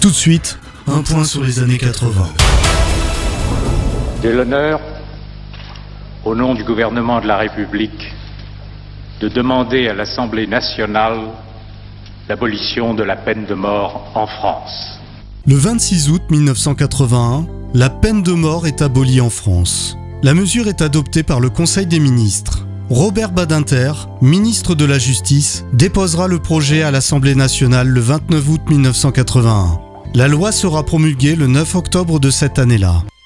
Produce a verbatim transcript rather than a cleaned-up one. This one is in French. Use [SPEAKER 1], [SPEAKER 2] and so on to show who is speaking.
[SPEAKER 1] Tout de suite, un point sur les années quatre-vingts.
[SPEAKER 2] J'ai l'honneur, au nom du gouvernement de la République, de demander à l'Assemblée nationale l'abolition de la peine de mort en France.
[SPEAKER 1] Le vingt-six août mille neuf cent quatre-vingt-un, la peine de mort est abolie en France. La mesure est adoptée par le Conseil des ministres. Robert Badinter, ministre de la Justice, déposera le projet à l'Assemblée nationale le vingt-neuf août mille neuf cent quatre-vingt-un. La loi sera promulguée le neuf octobre de cette année-là.